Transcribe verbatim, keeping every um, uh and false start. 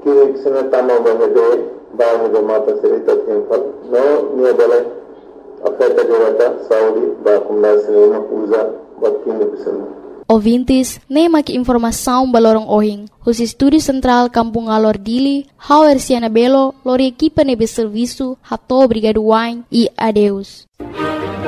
que se não está no banheiro, vai no mata serita tempo, não nie bala afeta jogata Saudi ba kumna cinema usa batin bisano. Ouvintes, nem mak informação balorong ohing. Os Estúdio Central Kampung Alor Dili, Hauer Siana Belo, lori equipa nebe serviço, hato obrigado wine e adeus.